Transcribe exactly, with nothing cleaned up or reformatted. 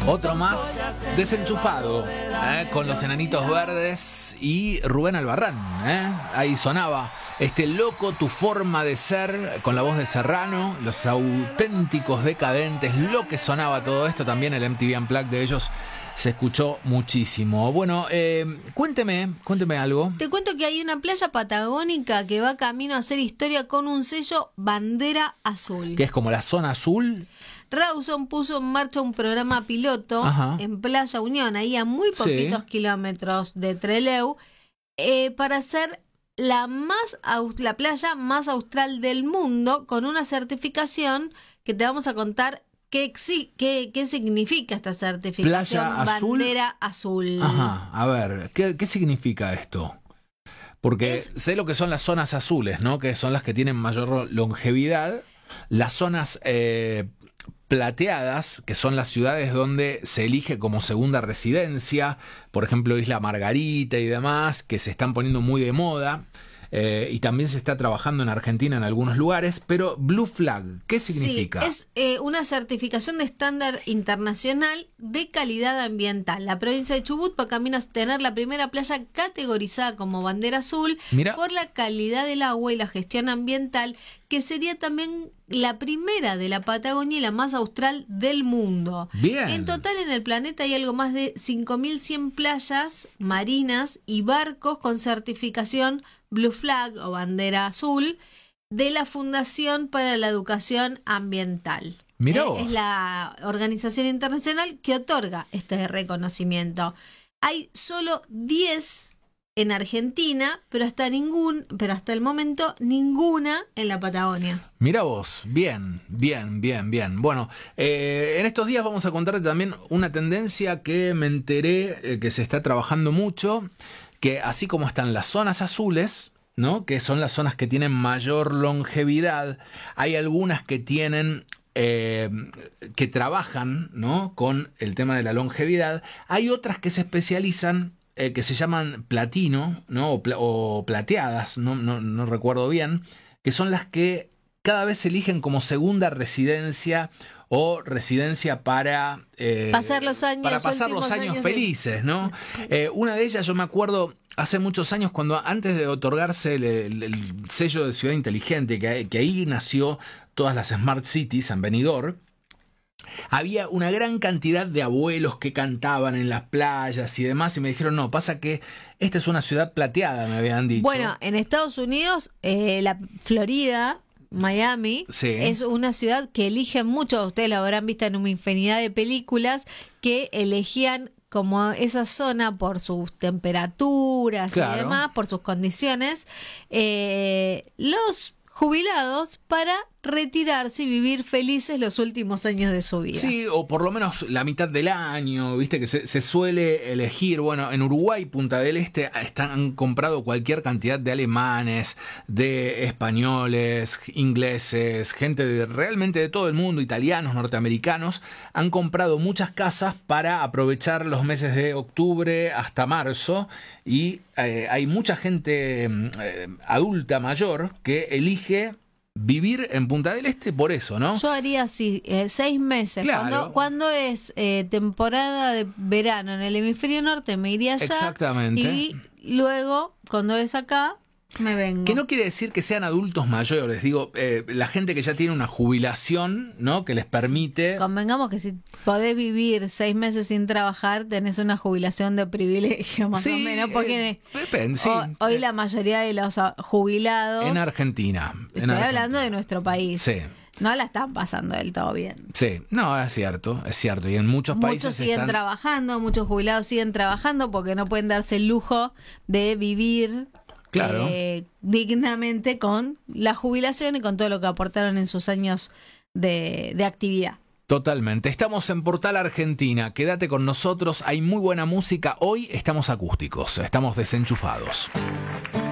Otro más desenchufado, ¿eh? Con los Enanitos Verdes y Rubén Albarrán, ¿eh? Ahí sonaba este loco, tu forma de ser, con la voz de Serrano, los auténticos decadentes, lo que sonaba todo esto, también el M T V Unplugged de ellos se escuchó muchísimo. Bueno, eh, cuénteme, cuénteme algo. Te cuento que hay una playa patagónica que va camino a hacer historia con un sello bandera azul. Que es como la zona azul. Rawson puso en marcha un programa piloto Ajá. en Playa Unión, ahí a muy poquitos sí. kilómetros de Trelew, eh, para hacer la, más, la playa más austral del mundo, con una certificación que te vamos a contar qué, qué, qué significa esta certificación. Playa azul. Bandera azul. Ajá, a ver, ¿qué, qué significa esto? Porque es, sé lo que son las zonas azules, ¿no? Que son las que tienen mayor longevidad. Las zonas eh, plateadas, que son las ciudades donde se elige como segunda residencia, por ejemplo Isla Margarita y demás, que se están poniendo muy de moda. Eh, y también se está trabajando en Argentina en algunos lugares, pero Blue Flag, ¿qué significa? Sí, es eh, una certificación de estándar internacional de calidad ambiental. La provincia de Chubut va camino a tener la primera playa categorizada como bandera azul. Mira. Por la calidad del agua y la gestión ambiental, que sería también la primera de la Patagonia y la más austral del mundo. Bien. En total en el planeta hay algo más de cinco mil cien playas marinas y barcos con certificación Blue Flag o bandera azul de la Fundación para la Educación Ambiental. Mirá eh, vos. Es la organización internacional que otorga este reconocimiento. Hay solo diez en Argentina, pero hasta ningún, pero hasta el momento ninguna en la Patagonia. Mira vos, bien, bien, bien, bien. Bueno, eh, en estos días vamos a contarte también una tendencia que me enteré eh, que se está trabajando mucho, que así como están las zonas azules, ¿no? Que son las zonas que tienen mayor longevidad, hay algunas que tienen eh, que trabajan, ¿no? Con el tema de la longevidad. Hay otras que se especializan, eh, que se llaman platino, ¿no? O, pla- o plateadas, no, no, no recuerdo bien, que son las que cada vez se eligen como segunda residencia o residencia para eh, pasar los años, para pasar los años, años felices, ¿no? Eh, una de ellas, yo me acuerdo hace muchos años, cuando antes de otorgarse el, el, el sello de ciudad inteligente, que, que ahí nació todas las Smart Cities en Benidorm, había una gran cantidad de abuelos que cantaban en las playas y demás, y me dijeron, no, pasa que esta es una ciudad plateada, me habían dicho. Bueno, en Estados Unidos, eh, la Florida, Miami, sí. es una ciudad que eligen mucho, ustedes lo habrán visto en una infinidad de películas, que elegían como esa zona por sus temperaturas claro. y demás, por sus condiciones, eh, los jubilados para retirarse y vivir felices los últimos años de su vida. Sí, o por lo menos la mitad del año, viste que se, se suele elegir. Bueno, en Uruguay, Punta del Este, están, han comprado cualquier cantidad de alemanes, de españoles, ingleses, gente de realmente de todo el mundo, italianos, norteamericanos, han comprado muchas casas para aprovechar los meses de octubre hasta marzo, y eh, hay mucha gente eh, adulta mayor que elige vivir en Punta del Este por eso, ¿no? Yo haría así, eh, seis meses. Claro. Cuando, cuando es eh, temporada de verano en el hemisferio norte, me iría allá. Exactamente. Y luego, cuando es acá, me vengo. Que no quiere decir que sean adultos mayores, digo, eh, la gente que ya tiene una jubilación, ¿no? Que les permite... Convengamos que si podés vivir seis meses sin trabajar, tenés una jubilación de privilegio, más sí, o menos, porque eh, depende, sí. hoy, hoy la mayoría de los jubilados... En Argentina. Estoy en hablando Argentina. de nuestro país. Sí. No la están pasando del todo bien. Sí, no, es cierto, es cierto. Y en muchos países Muchos siguen están... trabajando, muchos jubilados siguen trabajando porque no pueden darse el lujo de vivir... Claro. Eh, dignamente con la jubilación y con todo lo que aportaron en sus años de, de actividad. Totalmente. Estamos en Portal Argentina. Quédate con nosotros. Hay muy buena música. Hoy estamos acústicos. Estamos desenchufados.